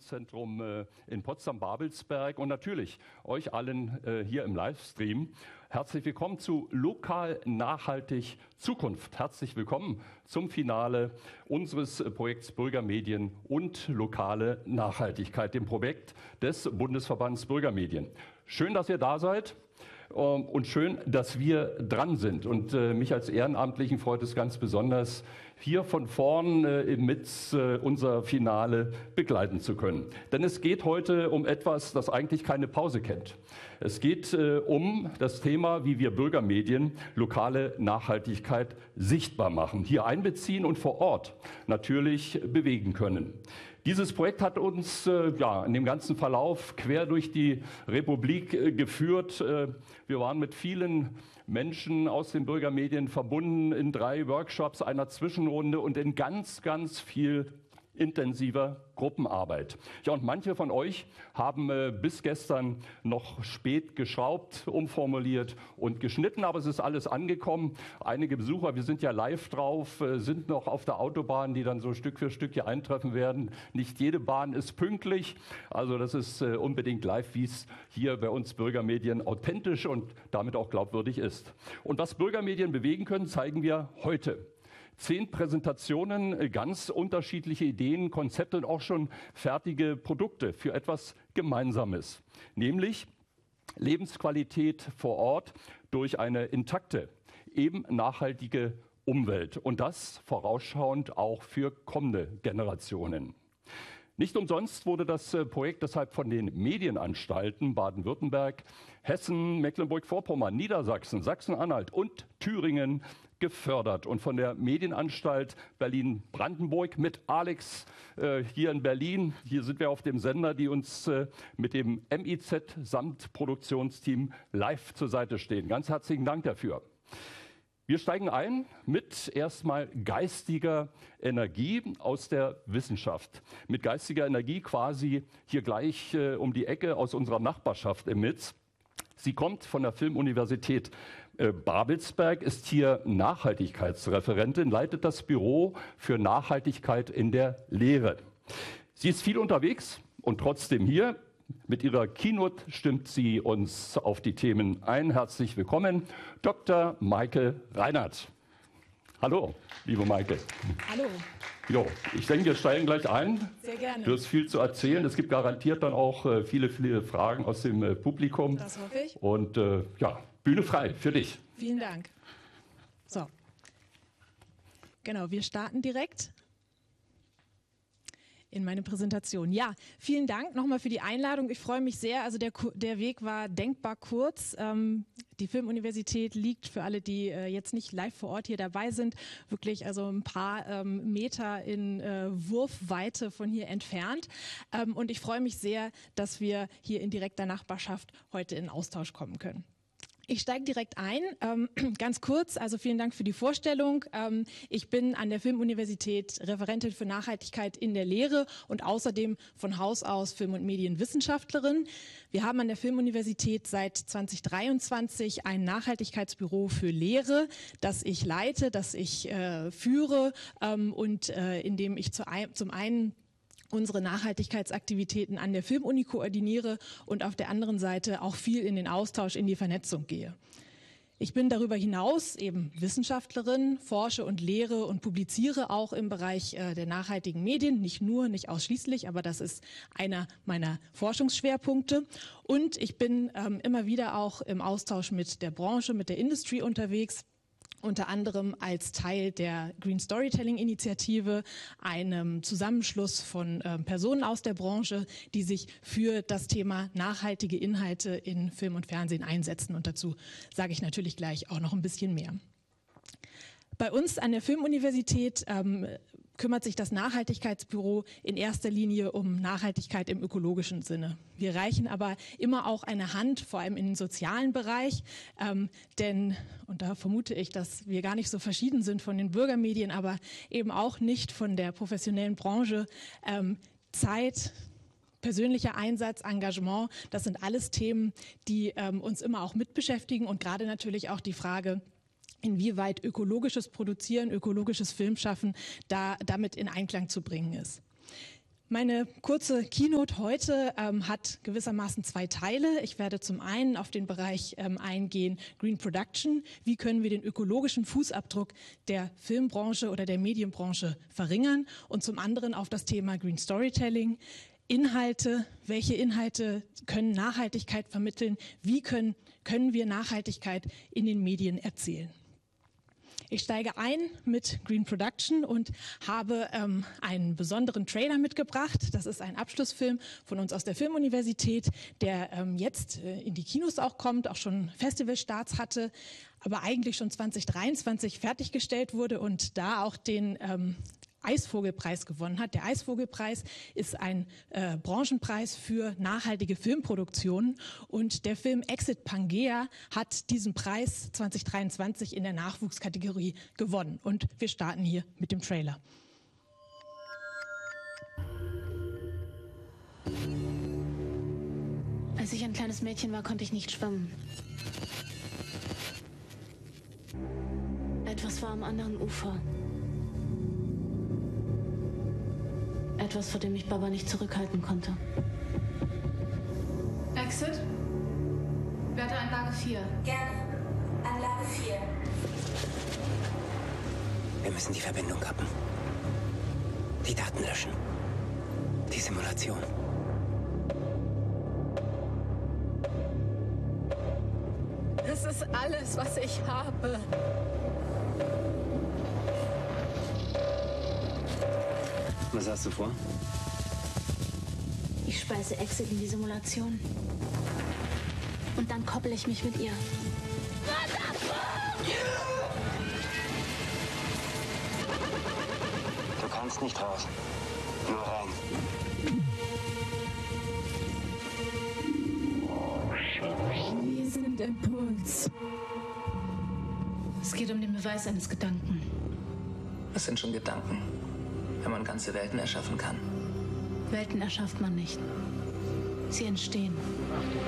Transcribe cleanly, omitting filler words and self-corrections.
Bildungszentrum in Potsdam-Babelsberg und natürlich euch allen hier im Livestream. Herzlich willkommen zu Lokal Nachhaltig Zukunft. Herzlich willkommen zum Finale unseres Projekts Bürgermedien und lokale Nachhaltigkeit, dem Projekt des Bundesverbands Bürgermedien. Schön, dass ihr da seid. Und schön, dass wir dran sind. Und mich als Ehrenamtlichen freut es ganz besonders, hier von vorn mit unser Finale begleiten zu können. Denn es geht heute um etwas, das eigentlich keine Pause kennt. Es geht um das Thema, wie wir Bürgermedien lokale Nachhaltigkeit sichtbar machen, hier einbeziehen und vor Ort natürlich bewegen können. Dieses Projekt hat uns in dem ganzen Verlauf quer durch die Republik geführt. Wir waren mit vielen Menschen aus den Bürgermedien verbunden in 3 Workshops, einer Zwischenrunde und in ganz, ganz viel intensiver Gruppenarbeit. Ja, und manche von euch haben bis gestern noch spät geschraubt, umformuliert und geschnitten, aber es ist alles angekommen. Einige Besucher, wir sind ja live drauf, sind noch auf der Autobahn, die dann so Stück für Stück hier eintreffen werden. Nicht jede Bahn ist pünktlich, also das ist unbedingt live, wie es hier bei uns Bürgermedien authentisch und damit auch glaubwürdig ist. Und was Bürgermedien bewegen können, zeigen wir heute. 10 Präsentationen, ganz unterschiedliche Ideen, Konzepte und auch schon fertige Produkte für etwas Gemeinsames, nämlich Lebensqualität vor Ort durch eine intakte, eben nachhaltige Umwelt und das vorausschauend auch für kommende Generationen. Nicht umsonst wurde das Projekt deshalb von den Medienanstalten Baden-Württemberg, Hessen, Mecklenburg-Vorpommern, Niedersachsen, Sachsen-Anhalt und Thüringen gefördert und von der Medienanstalt Berlin-Brandenburg mit Alex hier in Berlin. Hier sind wir auf dem Sender, die uns mit dem MIZ samt Produktionsteam live zur Seite stehen. Ganz herzlichen Dank dafür. Wir steigen ein mit erstmal geistiger Energie aus der Wissenschaft. Mit geistiger Energie quasi hier gleich um die Ecke aus unserer Nachbarschaft im Mitz. Sie kommt von der Filmuniversität Babelsberg, ist hier Nachhaltigkeitsreferentin, leitet das Büro für Nachhaltigkeit in der Lehre. Sie ist viel unterwegs und trotzdem hier. Mit ihrer Keynote stimmt sie uns auf die Themen ein. Herzlich willkommen, Dr. Maike Reinert. Hallo, liebe Maike. Hallo. Jo, ich denke, wir steigen gleich ein. Sehr gerne. Du hast viel zu erzählen. Es gibt garantiert dann auch viele Fragen aus dem Publikum. Das hoffe ich. Und Bühne frei für dich. Vielen Dank. So. Genau, wir starten direkt in meine Präsentation. Ja, vielen Dank nochmal für die Einladung. Ich freue mich sehr. Also der Weg war denkbar kurz. Die Filmuniversität liegt für alle, die jetzt nicht live vor Ort hier dabei sind, wirklich also ein paar Meter in Wurfweite von hier entfernt. Und ich freue mich sehr, dass wir hier in direkter Nachbarschaft heute in Austausch kommen können. Ich steige direkt ein, ganz kurz, also vielen Dank für die Vorstellung. Ich bin an der Filmuniversität Referentin für Nachhaltigkeit in der Lehre und außerdem von Haus aus Film- und Medienwissenschaftlerin. Wir haben an der Filmuniversität seit 2023 ein Nachhaltigkeitsbüro für Lehre, das ich leite, das ich führe und in dem ich zum einen unsere Nachhaltigkeitsaktivitäten an der Filmuni koordiniere und auf der anderen Seite auch viel in den Austausch, in die Vernetzung gehe. Ich bin darüber hinaus eben Wissenschaftlerin, forsche und lehre und publiziere auch im Bereich der nachhaltigen Medien, nicht nur, nicht ausschließlich, aber das ist einer meiner Forschungsschwerpunkte. Und ich bin immer wieder auch im Austausch mit der Branche, mit der Industry unterwegs. Unter anderem als Teil der Green Storytelling Initiative, einem Zusammenschluss von Personen aus der Branche, die sich für das Thema nachhaltige Inhalte in Film und Fernsehen einsetzen. Und dazu sage ich natürlich gleich auch noch ein bisschen mehr. Bei uns an der Filmuniversität kümmert sich das Nachhaltigkeitsbüro in erster Linie um Nachhaltigkeit im ökologischen Sinne. Wir reichen aber immer auch eine Hand, vor allem in den sozialen Bereich, denn, und da vermute ich, dass wir gar nicht so verschieden sind von den Bürgermedien, aber eben auch nicht von der professionellen Branche, Zeit, persönlicher Einsatz, Engagement, das sind alles Themen, die uns immer auch mit beschäftigen und gerade natürlich auch die Frage, inwieweit ökologisches Produzieren, ökologisches Filmschaffen damit in Einklang zu bringen ist. Meine kurze Keynote heute hat gewissermaßen 2 Teile. Ich werde zum einen auf den Bereich eingehen, Green Production. Wie können wir den ökologischen Fußabdruck der Filmbranche oder der Medienbranche verringern? Und zum anderen auf das Thema Green Storytelling. Inhalte, welche Inhalte können Nachhaltigkeit vermitteln? Wie können wir Nachhaltigkeit in den Medien erzählen? Ich steige ein mit Green Production und habe einen besonderen Trailer mitgebracht. Das ist ein Abschlussfilm von uns aus der Filmuniversität, der jetzt in die Kinos auch kommt, auch schon Festivalstarts hatte, aber eigentlich schon 2023 fertiggestellt wurde und da auch den Eisvogelpreis gewonnen hat. Der Eisvogelpreis ist ein Branchenpreis für nachhaltige Filmproduktionen und der Film Exit Pangea hat diesen Preis 2023 in der Nachwuchskategorie gewonnen. Und wir starten hier mit dem Trailer. Als ich ein kleines Mädchen war, konnte ich nicht schwimmen. Etwas war am anderen Ufer. Etwas, vor dem ich Baba nicht zurückhalten konnte. Exit? Werte Anlage 4. Gerne. Anlage 4. Wir müssen die Verbindung kappen. Die Daten löschen. Die Simulation. Das ist alles, was ich habe. Was hast du vor? Ich speise Exit in die Simulation. Und dann koppel ich mich mit ihr. Du kannst nicht raus. Nur rein. Wir sind Impuls. Es geht um den Beweis eines Gedanken. Was sind schon Gedanken, wenn man ganze Welten erschaffen kann? Welten erschafft man nicht. Sie entstehen.